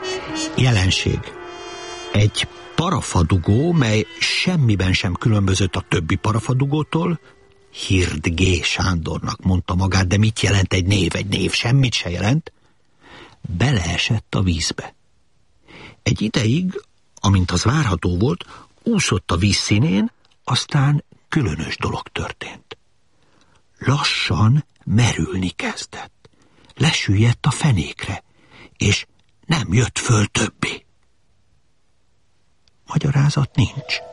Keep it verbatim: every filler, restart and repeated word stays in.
Jelenség. Egy parafadugó, mely semmiben sem különbözött a többi parafadugótól, Hird G. Sándornak mondta magát, de mit jelent egy név? Egy név semmit se jelent. Beleesett a vízbe. Egy ideig, amint az várható volt, úszott a vízszínén, aztán különös dolog történt. Lassan merülni kezdett. Lesüllyedt a fenékre, és nem jött föl többé. Magyarázat nincs.